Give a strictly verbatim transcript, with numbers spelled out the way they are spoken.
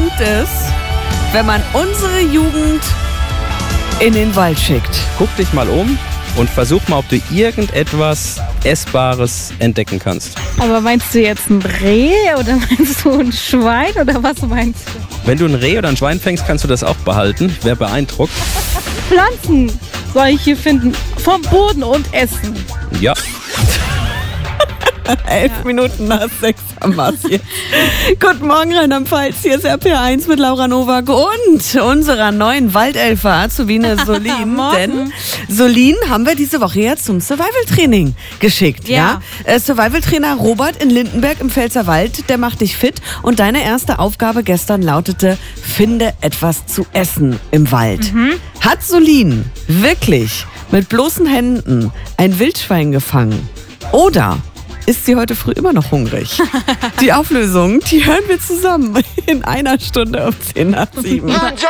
klingt es, wenn man unsere Jugend in den Wald schickt? Guck dich mal um und versuch mal, ob du irgendetwas Essbares entdecken kannst. Aber meinst du jetzt ein Reh oder meinst du ein Schwein oder was meinst du? Wenn du ein Reh oder ein Schwein fängst, kannst du das auch behalten. Ich wäre beeindruckt. Pflanzen soll ich hier finden, vom Boden und essen. Ja. Elf ja. Minuten nach sechs am Mars hier. Guten Morgen, Rheinland-Pfalz. Hier ist R P eins mit Laura Nowak und unserer neuen Waldelfe Azubine Solin. Denn Solin haben wir diese Woche ja zum Survival-Training geschickt. Ja. ja? Äh, Survival-Trainer Robert in Lindenberg im Pfälzerwald, der macht dich fit. Und deine erste Aufgabe gestern lautete, finde etwas zu essen im Wald. Mhm. Hat Solin wirklich mit bloßen Händen ein Wildschwein gefangen? Oder ist sie heute früh immer noch hungrig? Die Auflösung, die hören wir zusammen in einer Stunde um zehn nach sieben.